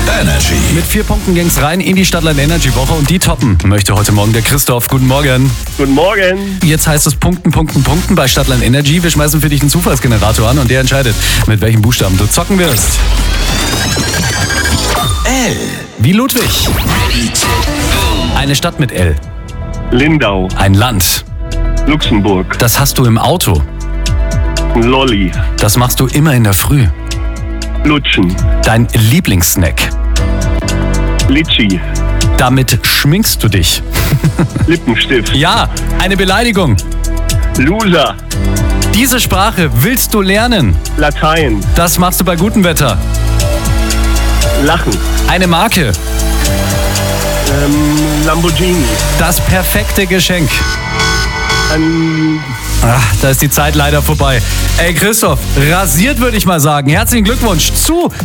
Energy. Mit 4 Punkten ging's rein in die Stadtland Energy Woche und die toppen möchte heute Morgen der Christoph. Guten Morgen. Guten Morgen. Jetzt heißt es Punkten bei Stadtland Energy. Wir schmeißen für dich einen Zufallsgenerator an und der entscheidet, mit welchem Buchstaben du zocken wirst. L. Wie Ludwig. Eine Stadt mit L. Lindau. Ein Land. Luxemburg. Das hast du im Auto. Lolli. Das machst du immer in der Früh. Lutschen. Dein Lieblingssnack. Litschi. Damit schminkst du dich. Lippenstift. Ja, eine Beleidigung. Loser. Diese Sprache willst du lernen. Latein. Das machst du bei gutem Wetter. Lachen. Eine Marke. Lamborghini. Das perfekte Geschenk. Ach, da ist die Zeit leider vorbei. Ey Christoph, rasiert würde ich mal sagen. Herzlichen Glückwunsch zu